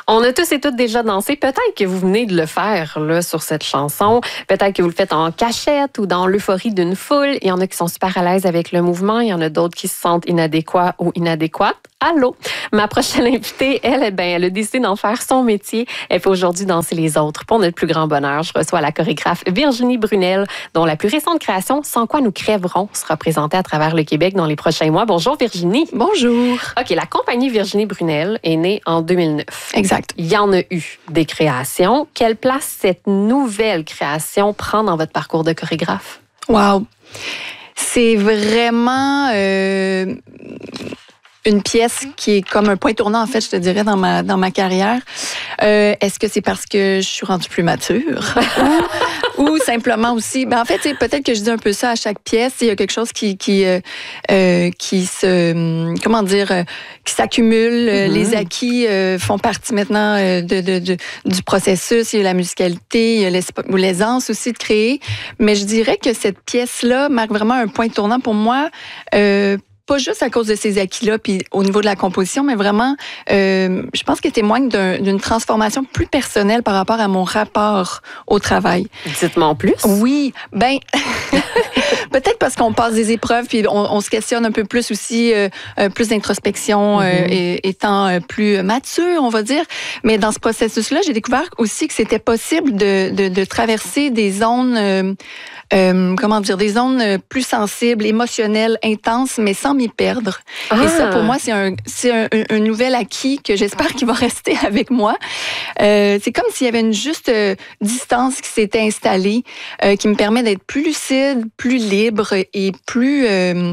On a tous et toutes déjà dansé. Peut-être que vous venez de le faire là, sur cette chanson. Peut-être que vous le faites en cachette ou dans l'euphorie d'une foule. Il y en a qui sont super à l'aise avec le mouvement. Il y en a d'autres qui se sentent inadéquats ou inadéquates. Allô? Ma prochaine invitée, elle a décidé d'en faire son métier. Elle fait aujourd'hui danser les autres. Pour notre plus grand bonheur, je reçois la chorégraphe Virginie Brunel, dont la plus récente création, Sans quoi nous crèverons, sera présentée à travers le Québec dans les prochains mois. Bonjour Virginie. Bonjour. OK, la compagnie Virginie Brunel est née en 2009. Exact. Il y en a eu des créations. Quelle place cette nouvelle création prend dans votre parcours de chorégraphe? Wow. C'est vraiment une pièce qui est comme un point tournant, en fait, je te dirais, dans ma carrière. Est-ce que c'est parce que je suis rendue plus mature? ou simplement aussi... en fait, peut-être que je dis un peu ça à chaque pièce. Il y a quelque chose qui se... comment dire? Qui s'accumule. Mm-hmm. Les acquis font partie maintenant du processus. Il y a la musicalité, il y a l'aisance aussi de créer. Mais je dirais que cette pièce-là marque vraiment un point tournant pour moi. Pas juste à cause de ces acquis-là, puis au niveau de la composition, mais vraiment, je pense qu'elle témoigne d'une transformation plus personnelle par rapport à mon rapport au travail. Dites-moi en plus. Oui, peut-être parce qu'on passe des épreuves, puis on se questionne un peu plus aussi, plus d'introspection, étant plus mature, on va dire. Mais dans ce processus-là, j'ai découvert aussi que c'était possible de traverser des zones... des zones plus sensibles, émotionnelles, intenses, mais sans m'y perdre. Ah. Et ça, pour moi, c'est un nouvel acquis que j'espère qu'il va rester avec moi. C'est comme s'il y avait une juste distance qui s'était installée, qui me permet d'être plus lucide, plus libre et plus,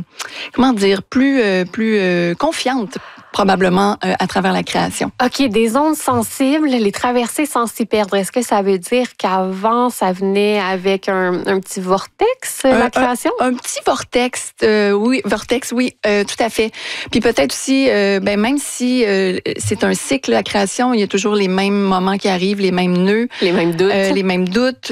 plus confiante. Probablement à travers la création. OK, des zones sensibles, les traverser sans s'y perdre. Est-ce que ça veut dire qu'avant, ça venait avec un petit vortex, la création? Un petit vortex, oui, tout à fait. Puis peut-être aussi, même si c'est un cycle, la création, il y a toujours les mêmes moments qui arrivent, les mêmes nœuds. Les mêmes doutes.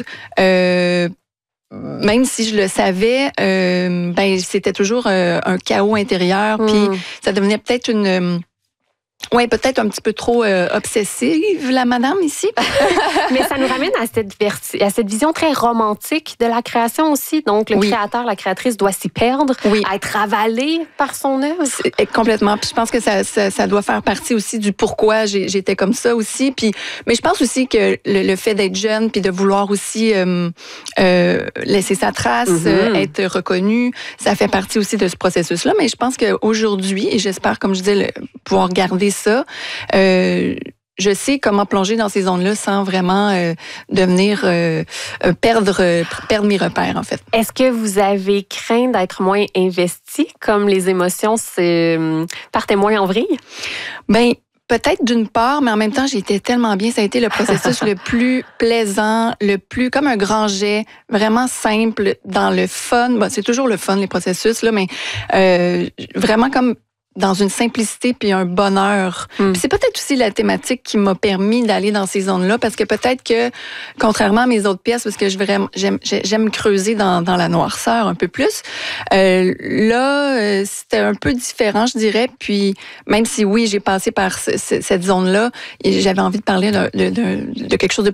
Même si je le savais, c'était toujours un chaos intérieur. Puis ça devenait peut-être peut-être un petit peu trop obsessive, la madame, ici. Mais ça nous ramène à cette vision très romantique de la création aussi. Donc, le créateur, la créatrice doit s'y perdre, être avalé par son œuvre. Complètement. Puis je pense que ça doit faire partie aussi du pourquoi j'étais comme ça aussi. Mais je pense aussi que le fait d'être jeune puis de vouloir aussi laisser sa trace, être reconnu, ça fait partie aussi de ce processus-là. Mais je pense qu'aujourd'hui, et j'espère, comme je dis, pouvoir garder ça. Je sais comment plonger dans ces zones-là sans vraiment perdre mes repères, en fait. Est-ce que vous avez craint d'être moins investi, comme les émotions partaient moins en vrille? Peut-être d'une part, mais en même temps, j'étais tellement bien. Ça a été le processus le plus plaisant, comme un grand jet, vraiment simple, dans le fun. C'est toujours le fun, les processus, là, mais vraiment comme dans une simplicité puis un bonheur. Puis c'est peut-être aussi la thématique qui m'a permis d'aller dans ces zones-là, parce que peut-être que, contrairement à mes autres pièces, parce que j'aime creuser dans la noirceur un peu plus, c'était un peu différent, je dirais. Puis même si oui, j'ai passé par cette zone-là, et j'avais envie de parler de quelque chose de